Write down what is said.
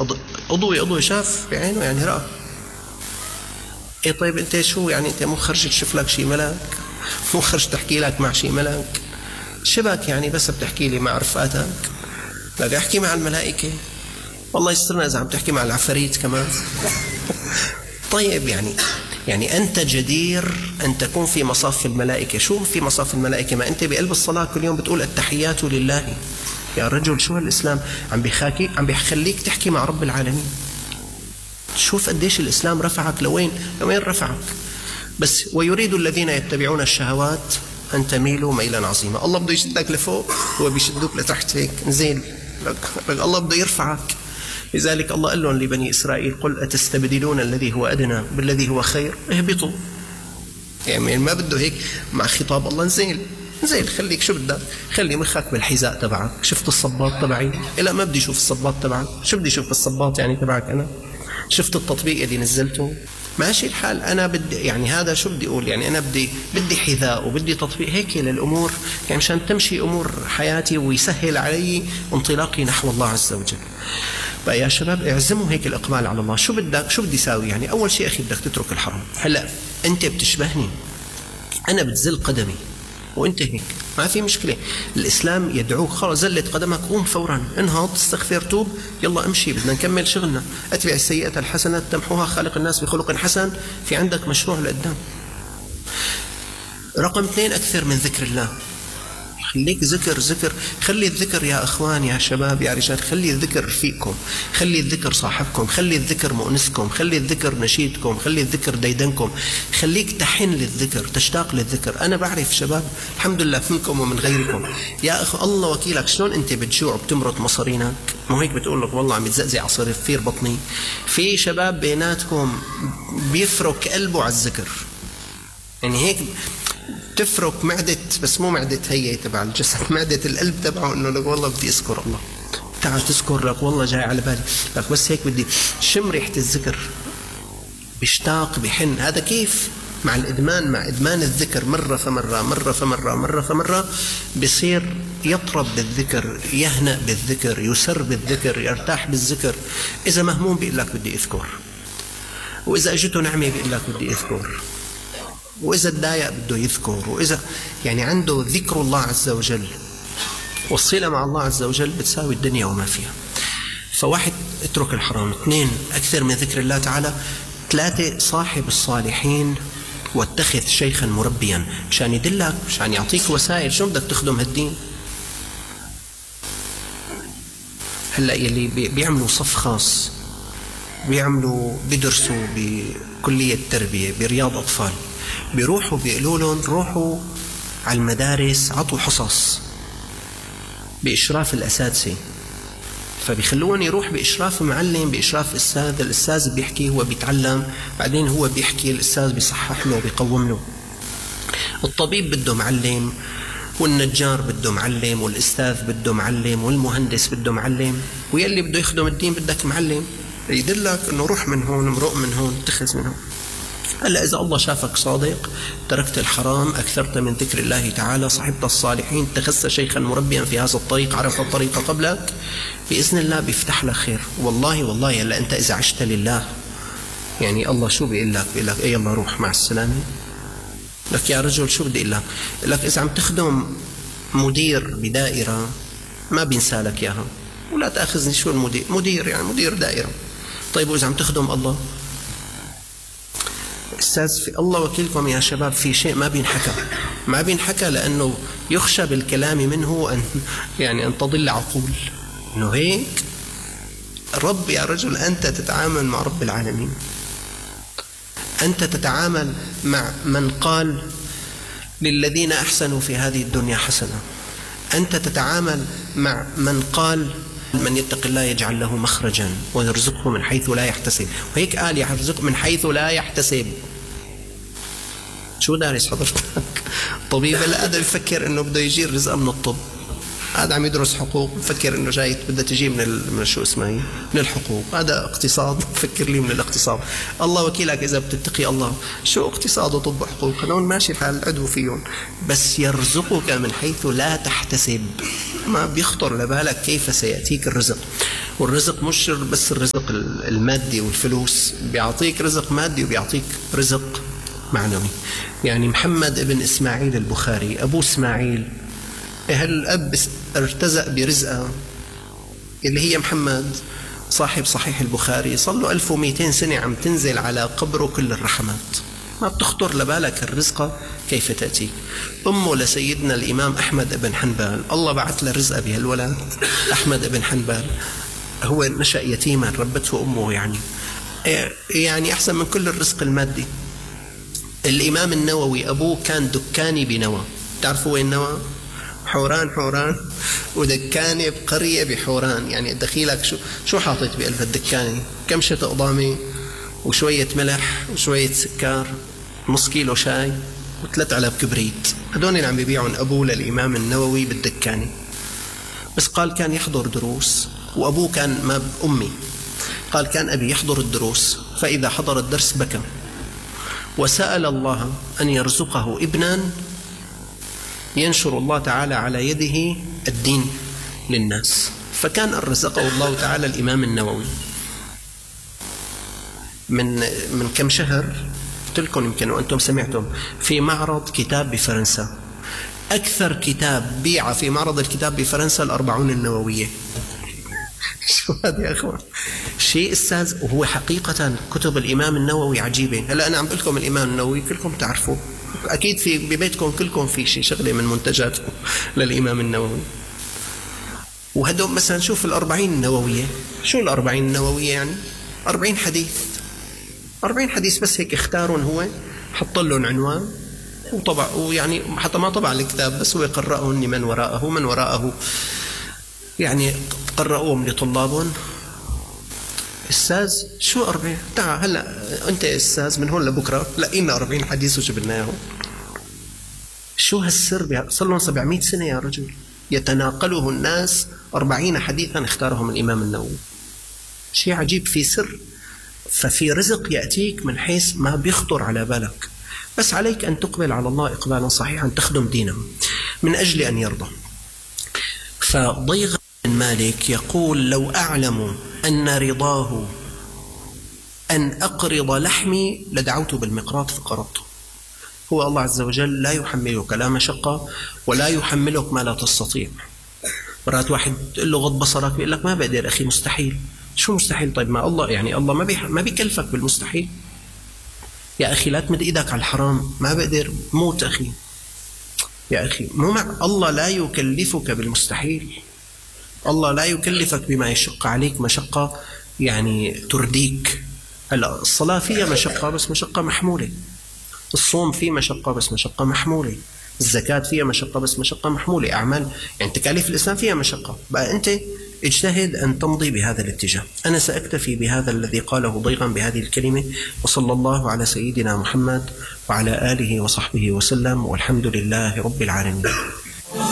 أضوي شاف بعينه يعني رأى. إيه طيب أنت شو يعني أنت مو خرج تشوف لك شي ملاك؟ مو خرج تحكي لك مع شي ملاك؟ شبك يعني بس بتحكي لي مع رفقاتك؟ لا احكي مع الملائكة. والله يسترنا إذا عم تحكي مع العفاريت كمان. طيب يعني أنت جدير أن تكون في مصاف الملائكة. شو في مصاف الملائكة؟ ما أنت بقلب الصلاة كل يوم بتقول التحيات لله. يا رجل شو هالإسلام عم بيخليك تحكي مع رب العالمين. شوف قديش الإسلام رفعك لوين رفعك. بس ويريد الذين يتبعون الشهوات أن تميلوا ميلا عظيما. الله بده يشدك لفوق، هو بيشدوك لتحت هيك نزيل. الله بده يرفعك. لذلك الله قال لهم لبني إسرائيل قل أتستبدلون الذي هو أدنى بالذي هو خير اهبطوا. يعني ما بده هيك مع خطاب الله نزيل خليك شو بدك، خلي مخك بالحذاء تبعك. شفت الصباط تبعي؟ لا ما بدي اشوف الصباط تبعك. شو بدي اشوف الصباط يعني تبعك انا؟ شفت التطبيق اللي نزلته؟ ماشي الحال. انا بدي يعني هذا شو بدي اقول، يعني انا بدي حذاء وبدي تطبيق هيك للامور، يعني مشان تمشي امور حياتي ويسهل علي انطلاقي نحو الله عز وجل. بقى يا شباب اعزموا هيك الاقبال على الله. شو بدك، شو بدي اساوي؟ يعني اول شيء اخي بدك تترك الحرام. هلا انت بتشبهني، انا بتزل قدمي وانت هيك ما في مشكله. الاسلام يدعوك خلص زلت قدمك قوم فورا، انهض استغفر توب يلا امشي بدنا نكمل شغلنا. اتبع السيئه الحسنه تمحوها، خالق الناس بخلق حسن. في عندك مشروع لقدام. رقم 2 اكثر من ذكر الله. خليك ذكر. خلي الذكر يا اخوان يا شباب يا رجال، خلي الذكر رفيقكم، خلي الذكر صاحبكم، خلي الذكر مؤنسكم، خلي الذكر نشيدكم، خلي الذكر ديدنكم. خليك تحن للذكر، تشتاق للذكر. انا بعرف شباب الحمد لله منكم ومن غيركم يا اخ الله وكيلك شلون انت بتجوع وبتمرط مصارينك مو هيك بتقول لك والله عم يتزقزق عصافير بطني. في شباب بيناتكم بيفرك قلبه على الذكر، يعني هيك تفرك معدة، بس مو معدة هي تبع الجسد، معدة القلب تبعه انه لك والله بدي اذكر الله. تعال تذكر لك والله جاي على بالي لك بس هيك بدي شم ريحة الذكر. بيشتاق بحن. هذا كيف؟ مع الإدمان، مع إدمان الذكر مرة فمرة بصير يطرب بالذكر، يهنأ بالذكر، يسر بالذكر، يرتاح بالذكر. إذا مهموم بيقول لك بدي أذكر، وإذا أجته نعمة بيقول لك بدي أذكر، وإذا تضايق بده يذكر، وإذا يعني عنده ذكر الله عز وجل. والصلة مع الله عز وجل بتساوي الدنيا وما فيها. فواحد اترك الحرام. 2 أكثر من ذكر الله تعالى. 3 صاحب الصالحين واتخذ شيخا مربيا مشان يدلك، مشان يعطيك وسائل شو بدك تخدم هالدين. هلأ يلي بيعملوا صف خاص، بيدرسوا بكلية تربية برياض أطفال، بيروحوا بيقولوا لهم روحوا على المدارس عطوا حصص بإشراف الأساتذة، فبيخلون يروح بإشراف معلم، بإشراف أستاذ. الأستاذ بيحكي هو بيتعلم، بعدين هو بيحكي الأستاذ بيصحح له بيقوم له. الطبيب بده معلم، والنجار بده معلم، والأستاذ بده معلم، والمهندس بده معلم، ويلي بده يخدم الدين بدك معلم يدلك انه روح من هون، مرق من هون، اتخذ من هون. هلا إذا الله شافك صادق، تركت الحرام، أكثرت من ذكر الله تعالى، صحبت الصالحين، اتخذت شيخا مربيا في هذا الطريق، عرفت الطريق قبلك، بإذن الله بيفتح لك خير. والله هلا أنت إذا عشت لله، يعني الله شو بيقول لك؟ بيقول لك إيه يلا روح مع السلامة. لك يا رجل شو بدي أقول لك إذا عم تخدم مدير بدائرة ما بينسى لك إياها، ولا تأخذني شو المدير، مدير يعني مدير دائرة. طيب وإذا عم تخدم الله، أستاذ في الله وكيلكم يا شباب، في شيء ما بينحكى لأنه يخشى بالكلام منه أن تضل عقول. إنه هيك رب يا رجل، أنت تتعامل مع رب العالمين، أنت تتعامل مع من قال للذين أحسنوا في هذه الدنيا حسنة، أنت تتعامل مع من قال من يتق الله يجعل له مخرجا ويرزقه من حيث لا يحتسب. وهيك قال يرزق من حيث لا يحتسب. شو دارس حضرتك؟ طبيب لا هذا بفكر انه بده يجي الرزق من الطب، هذا عم يدرس حقوق بفكر انه جاي بدها تجي من شو اسمها هي، من الحقوق. هذا اقتصاد بفكر لي من الاقتصاد. الله وكيلك اذا بتتقي الله، شو اقتصاد وطب وحقوق؟ هذول ماشي الحال عدو فيهم، بس يرزقك من حيث لا تحتسب، ما بيخطر لبالك كيف سيأتيك الرزق. والرزق مش بس الرزق المادي والفلوس، بيعطيك رزق مادي وبيعطيك رزق معنوي. يعني محمد ابن إسماعيل البخاري، أبو إسماعيل، الأب ارتزق برزقه اللي هي محمد صاحب صحيح البخاري، صار له 1200 سنة عم تنزل على قبره كل الرحمات، ما بتخطر لبالك الرزقة كيف تأتيك. أمه لسيدنا الإمام أحمد بن حنبل، الله بعث له رزقه بهالولد أحمد بن حنبل، هو نشأ يتيما ربته أمه، يعني أحسن من كل الرزق المادي. الإمام النووي أبوه كان دكاني بنوى، تعرفوا وين نوى؟ حوران، ودكاني بقرية بحوران. يعني دخيلك شو حاطط بقلب الدكاني؟ كمشة قضامي وشوية ملح وشوية سكر، نص كيلو شاي و3 علب كبريت. هدول اللي عم بيبيعون أبوه للإمام النووي بالدكاني. بس قال كان يحضر دروس، وأبوه كان ما أمي، قال كان أبي يحضر الدروس، فإذا حضر الدرس بكى وسأل الله أن يرزقه ابنا ينشر الله تعالى على يده الدين للناس، فكان رزقه الله تعالى الإمام النووي. من كم شهر قلت لكم يمكن وأنتم سمعتم في معرض كتاب بفرنسا، أكثر كتاب بيع في معرض الكتاب بفرنسا 40 النووية. شو هذا يا أخوان؟ شيء أستاذ. وهو حقيقة كتب الإمام النووي عجيبة. هلأ أنا عم بقول لكم الإمام النووي كلكم تعرفوا، أكيد في ببيتكم كلكم في شيء شغلة من منتجاته للإمام النووي. وهدول مثلا شوف 40 النووية، شو 40 النووية؟ يعني 40 حديث، 40 حديث بس هيك اختارون، هو حط لهم عنوان وطبع، ويعني حتى ما طبع الكتاب بس هو قرأهم لمن وراءه، من وراءه يعني قرأوهم لطلابهم. أستاذ شو 40؟ تعال هلا أنت يا أستاذ من هون لبكرة لقينا 40 حديث وجبناهم. شو هالسر؟ صار لهم 700 سنة يا رجل يتناقله الناس 40 حديثا اختارهم الإمام النووي. شيء عجيب، في سر. ففي رزق يأتيك من حيث ما بيخطر على بالك، بس عليك أن تقبل على الله إقبالا صحيحا، تخدم دينه من أجل أن يرضى. فضيغ بن مالك يقول لو أعلم أن رضاه أن أقرض لحمي لدعوت بالمقراض فقرضته. هو الله عز وجل لا يحملك لا مشقة ولا يحملك ما لا تستطيع. مرات واحد تقول له غض بصرك بيقول لك ما بقدر أخي، مستحيل. شو مستحيل؟ طيب ما الله يعني الله ما بيكلفك بالمستحيل يا أخي. لا تمد إيدك على الحرام، ما بقدر، موت أخي يا أخي. مو مع الله لا يكلفك بالمستحيل، الله لا يكلفك بما يشق عليك مشقة يعني ترديك. الصلاة فيها مشقة بس مشقة محمولة، الصوم فيه مشقة بس مشقة محمولة، الزكاة فيها مشقة بس مشقة محمولة، أعمال يعني تكاليف الإسلام فيها مشقة. بقى أنت اجتهد أن تمضي بهذا الاتجاه. أنا سأكتفي بهذا الذي قاله ضيغا بهذه الكلمة، وصلى الله على سيدنا محمد وعلى آله وصحبه وسلم، والحمد لله رب العالمين.